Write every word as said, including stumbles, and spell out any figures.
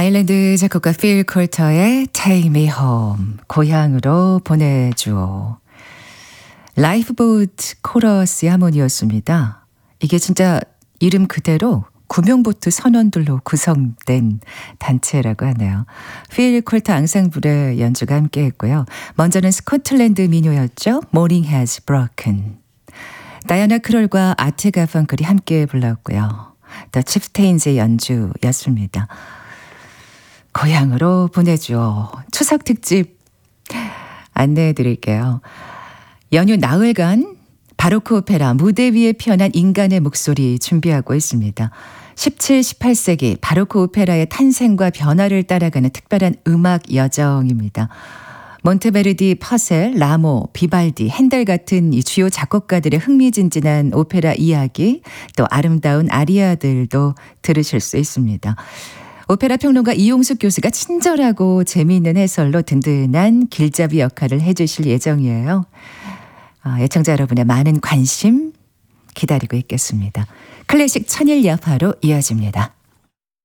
아일랜드 작곡가 필 콜터의 Take Me Home, 고향으로 보내주오. 라이프보트 코러스의 하모니였습니다. 이게 진짜 이름 그대로 구명보트 선원들로 구성된 단체라고 하네요. 필 콜터 앙상블의 연주가 함께했고요. 먼저는 스코틀랜드 민요였죠. Morning Has Broken. 다이아나 크롤과 아트 가펑클이 함께 불렀고요. 더 칩스테인즈의 연주였습니다. 고향으로 보내주오. 추석 특집 안내해 드릴게요. 연휴 나흘간 바로크 오페라 무대 위에 피어난 인간의 목소리 준비하고 있습니다. 십칠, 십팔 세기 바로크 오페라의 탄생과 변화를 따라가는 특별한 음악 여정입니다. 몬테베르디, 퍼셀, 라모, 비발디, 핸델 같은 이 주요 작곡가들의 흥미진진한 오페라 이야기, 또 아름다운 아리아들도 들으실 수 있습니다. 오페라 평론가 이용숙 교수가 친절하고 재미있는 해설로 든든한 길잡이 역할을 해주실 예정이에요. 아, 애청자 여러분의 많은 관심 기다리고 있겠습니다. 클래식 천일 여파로 이어집니다.